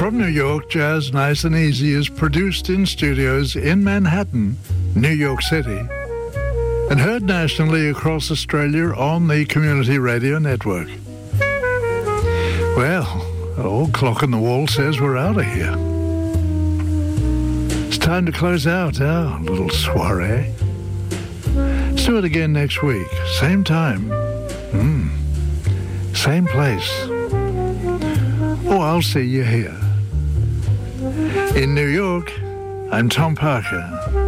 From New York, Jazz Nice and Easy is produced in studios in Manhattan, New York City, and heard nationally across Australia on the Community Radio Network. Well, old clock on the wall says we're out of here. It's time to close out our little soiree. Let's do it again next week. Same time. Same place. Oh, I'll see you here. In New York, I'm Tom Parker.